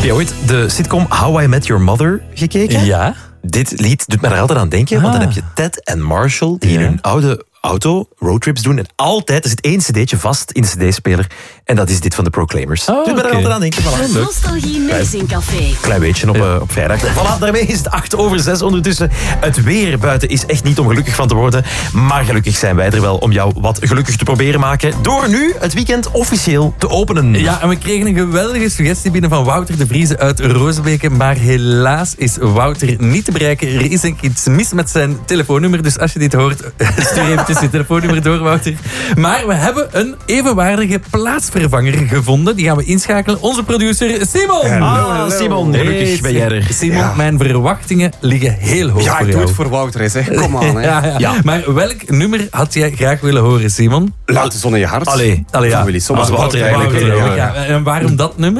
je ooit de sitcom How I Met Your Mother gekeken? Ja. Dit lied doet me er altijd aan denken, want dan heb je Ted en Marshall die in hun oude auto roadtrips doen. En altijd, er zit 1 cd'tje vast in de cd-speler. En dat is dit van de Proclaimers. Doet me er altijd aan denken. Voilà. Nostalgie Meezingcafé. Klein beetje op vrijdag. Voilà, daarmee is het 6:08 ondertussen. Het weer buiten is echt niet om gelukkig van te worden. Maar gelukkig zijn wij er wel om jou wat gelukkig te proberen maken. Door nu het weekend officieel te openen. Ja, en we kregen een geweldige suggestie binnen van Wouter de Vrieze uit Rozenbeke. Maar helaas is Wouter niet te bereiken. Er is iets mis met zijn telefoonnummer. Dus als je dit hoort, stuur eventjes je telefoonnummer door, Wouter. Maar we hebben een evenwaardige plaatsvervanger gevonden. Die gaan we inschakelen. Onze producer Simon. Hallo. Simon, gelukkig ben jij er. Simon, mijn verwachtingen liggen heel hoog voor jou. Ja, ik doe het voor Wouter eens. Hè. Kom aan. Hè. Ja. Maar welk nummer had jij graag willen horen, Simon? Laat de zon in je hart. Allee, ja. Willy Sommers. Wouter eigenlijk. Ja, en waarom dat nummer?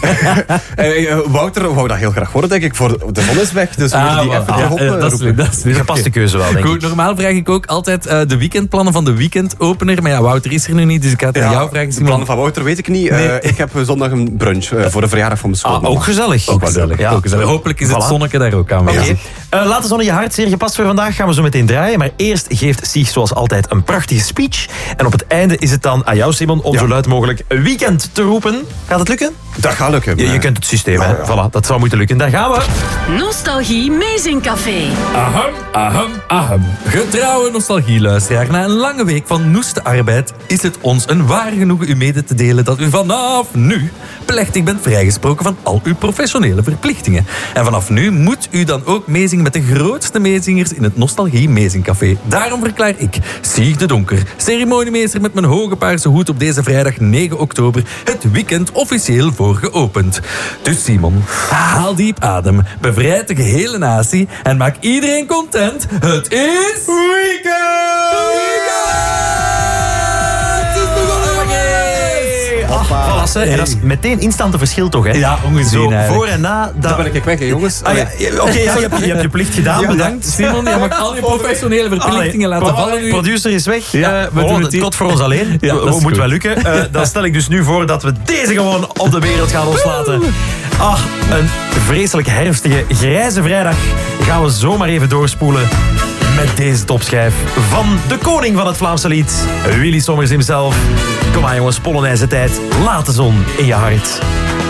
Wouter wou dat heel graag horen, denk ik. Voor de zon is weg, dus we moeten die even geholpen dat is roepen. leuk. Gepaste keuze wel, denk ik. Goed, normaal vraag ik ook altijd de weekendplannen van de weekendopener. Maar ja, Wouter is er nu niet, dus ik ga het aan jou vragen. De plannen van Wouter weet ik niet. Ik heb zondag een brunch voor de verjaardag van mijn school. Ook gezellig. Ook gezellig. Ja. Ook gezellig. Hopelijk is het zonnetje daar ook aan. Oké. Laat de zon in je hart, zeer gepast voor vandaag. Gaan we zo meteen draaien. Maar eerst geeft Sieg zoals altijd een prachtige speech. En op het einde is het dan aan jou, Simon, om zo luid mogelijk weekend te roepen. Gaat het lukken? Dat gaat lukken. Je kent het systeem, hè? Voilà, dat zou moeten lukken. Daar gaan we. Nostalgie Meezingcafé. Aham. Getrouwe nostalgieluisteraar. Na een lange week van noeste arbeid is het ons een waar genoegen u mede te delen dat u vanaf nu plechtig bent vrijgesproken van al uw professionele verplichtingen. En vanaf nu moet u dan ook meezingen met de grootste meezingers in het Nostalgie Meezingcafé. Daarom verklaar ik, Sieg de Donker, ceremoniemeester met mijn hoge paarse hoed op deze vrijdag 9 oktober, het weekend officieel voor geopend. Dus Simon, haal diep adem, bevrijd de gehele natie en maak iedereen content. Het is... Voilà, en dat is meteen instant een verschil toch, hè? Ja, ongezien Zo, eigenlijk. voor en na... Dan ben ik weg, hè, jongens. Oké, je hebt je plicht gedaan, bedankt. Simon, je mag al je professionele verplichtingen laten vallen nu. Producer is weg. Ja, we doen het tot voor ons alleen. Ja, dat is moet goed. wel lukken. Dan stel ik dus nu voor dat we deze gewoon op de wereld gaan loslaten. Ach, een vreselijk herfstige, grijze vrijdag gaan we zomaar even doorspoelen met deze topschijf van de koning van het Vlaamse lied, Willy Sommers himself. Kom aan jongens, Polonaise tijd. Laat de zon in je hart.